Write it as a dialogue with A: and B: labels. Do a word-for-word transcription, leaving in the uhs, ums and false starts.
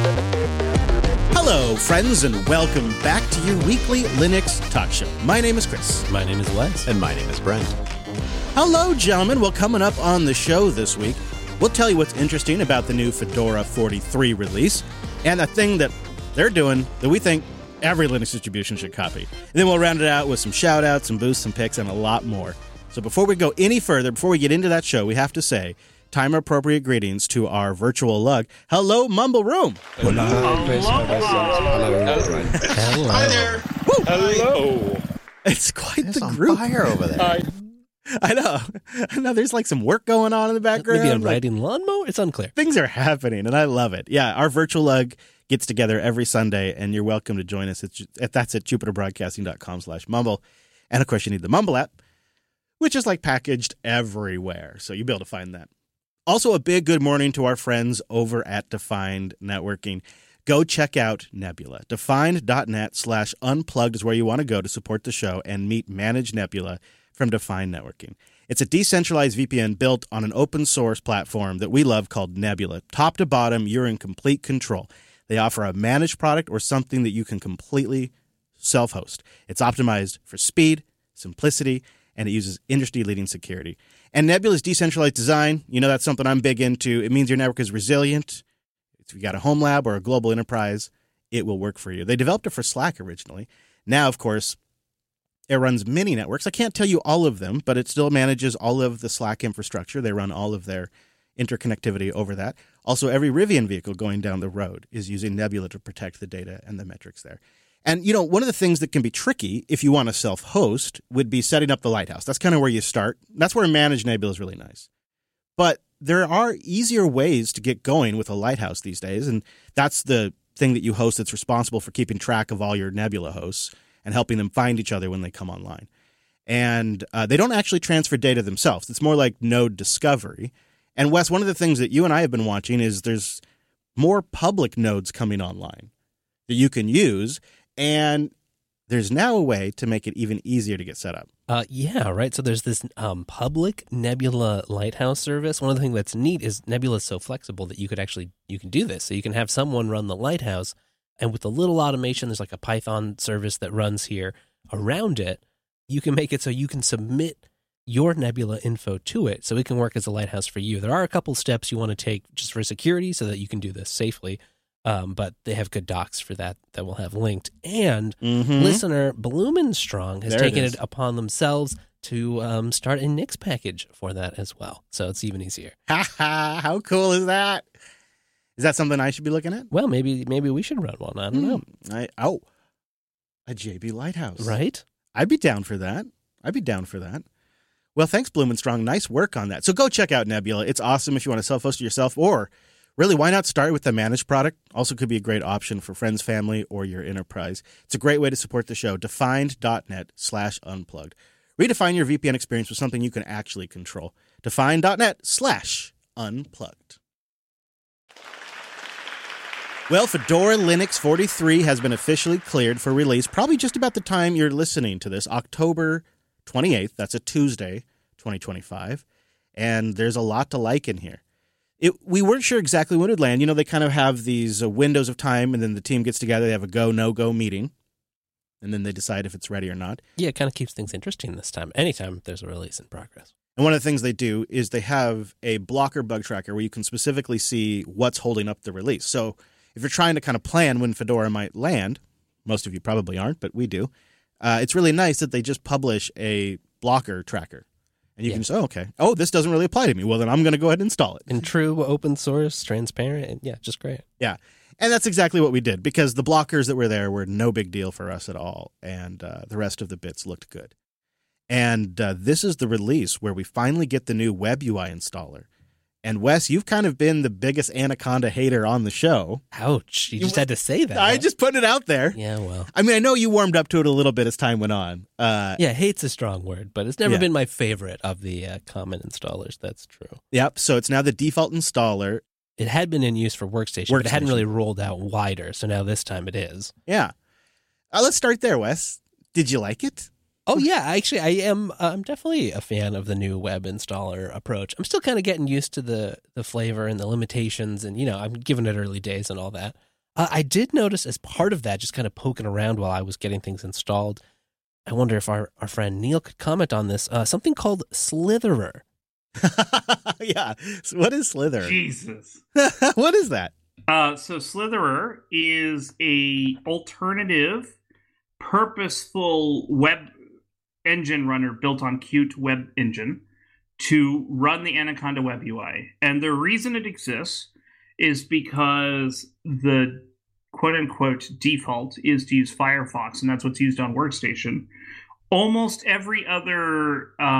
A: Hello, friends, and welcome back to your weekly Linux talk show. My name is Chris.
B: My name is Wes.
C: And my name is Brent.
A: Hello, gentlemen. Well, coming up on the show this week, we'll tell you what's interesting about the new Fedora forty-three release and a thing that they're doing that we think every Linux distribution should copy. And then we'll round it out with some shout-outs, some boosts, some picks, and a lot more. So before we go any further, before we get into that show, we have to say time-appropriate greetings to our virtual lug. Hello, Mumble Room.
D: Hello.
C: Hello.
B: Hello.
D: Hi there.
A: Woo.
D: Hello.
A: It's quite
C: It's
A: the
C: on
A: group.
C: fire over there.
D: Hi.
A: I know. I know there's like some work going on in the background.
B: Maybe a
A: like,
B: riding lawnmower? It's unclear.
A: things are happening, and I love it. Yeah, our virtual lug gets together every Sunday, and you're welcome to join us. It's, that's at jupiterbroadcasting.com slash mumble. And, of course, you need the Mumble app, which is, like, packaged everywhere, so you'll be able to find that. Also, a big good morning to our friends over at Defined Networking. Go check out Nebula. Defined.net slash unplugged is where you want to go to support the show and meet Managed Nebula from Defined Networking. It's a decentralized V P N built on an open source platform that we love called Nebula. Top to bottom, you're in complete control. They offer a managed product or something that you can completely self-host. It's optimized for speed, simplicity, and it uses industry-leading security. And Nebula's decentralized design, you know, that's something I'm big into. It means your network is resilient. If you got a home lab or a global enterprise, it will work for you. They developed it for Slack originally. Now, of course, it runs many networks. I can't tell you all of them, but it still manages all of the Slack infrastructure. They run all of their interconnectivity over that. Also, every Rivian vehicle going down the road is using Nebula to protect the data and the metrics there. And, you know, one of the things that can be tricky if you want to self-host would be setting up the Lighthouse. That's kind of where you start. That's where Managed Nebula is really nice. But there are easier ways to get going with a Lighthouse these days, and that's the thing that you host that's responsible for keeping track of all your Nebula hosts and helping them find each other when they come online. And uh, they don't actually transfer data themselves. It's more like node discovery. And Wes, one of the things that you and I have been watching is there's more public nodes coming online that you can use, and there's now a way to make it even easier to get set up.
B: Uh, yeah, right. So there's this um, public Nebula Lighthouse service. One of the things that's neat is Nebula is so flexible that you could actually, you can do this. So you can have someone run the Lighthouse, and with a little automation, there's like a Python service that runs here around it. You can make it so you can submit your Nebula info to it so it can work as a Lighthouse for you. There are a couple steps you want to take just for security so that you can do this safely. Um, but they have good docs for that that we'll have linked. And
A: Mm-hmm.
B: listener Blumenstrong has
A: There it
B: taken
A: is.
B: it upon themselves to um, start a Nix package for that as well. So it's even easier.
A: Ha ha! How cool is that? Is that something I should be looking at?
B: Well, maybe maybe we should run one. I don't know.
A: Hmm. I, oh, a J B Lighthouse.
B: Right?
A: I'd be down for that. I'd be down for that. Well, thanks, Blumenstrong. Nice work on that. So go check out Nebula. It's awesome if you want to self-host it yourself, or really, why not start with the managed product? Also could be a great option for friends, family, or your enterprise. It's a great way to support the show. Defined.net slash unplugged. Redefine your V P N experience with something you can actually control. Defined.net slash unplugged. Well, Fedora Linux forty-three has been officially cleared for release, probably just about the time you're listening to this, October twenty-eighth. That's a Tuesday, twenty twenty-five. And there's a lot to like in here. It, we weren't sure exactly when it would land. You know, they kind of have these uh, windows of time, and then the team gets together. They have a go, no-go meeting, and then they decide if it's ready or not.
B: Yeah, it kind of keeps things interesting this time. Anytime there's a release in progress.
A: And one of the things they do is they have a blocker bug tracker where you can specifically see what's holding up the release. So if you're trying to kind of plan when Fedora might land, most of you probably aren't, but we do, uh, it's really nice that they just publish a blocker tracker. And you
B: Yeah.
A: can say, oh, okay, oh, this doesn't really apply to me. Well, then I'm going to go ahead and install it.
B: And true, open source, transparent, and yeah, just great.
A: Yeah. And that's exactly what we did, because the blockers that were there were no big deal for us at all. And uh, the rest of the bits looked good. And uh, this is the release where we finally get the new Web U I installer. And Wes, you've kind of been the biggest Anaconda hater on the show.
B: Ouch. You
A: You-
B: just had to say that.
A: I
B: huh?
A: just put it out there.
B: Yeah, well.
A: I mean, I know you warmed up to it a little bit as time went on. Uh,
B: Yeah, hate's a strong word, but it's never
A: Yeah.
B: been my favorite of the uh, common installers. That's true.
A: Yep. So it's now the default installer.
B: It had been in use for Workstation, but it hadn't
A: Workstation.
B: really rolled out wider. So now this time it is.
A: Yeah. Uh, let's start there, Wes. Did you like it?
B: Oh yeah, actually, I am. Uh, I'm definitely a fan of the new web installer approach. I'm still kind of getting used to the the flavor and the limitations, and you know, I'm giving it early days and all that. Uh, I did notice as part of that, just kind of poking around while I was getting things installed, I wonder if our, our friend Neil could comment on this, uh, something called Slitherer.
A: Yeah. So what is Slither?
D: Jesus.
A: What is that?
D: Uh, so Slitherer is a alternative, purposeful web engine runner built on Qt Web Engine to run the Anaconda Web U I. And the reason it exists is because the quote-unquote default is to use Firefox, and that's what's used on Workstation. Almost every other uh,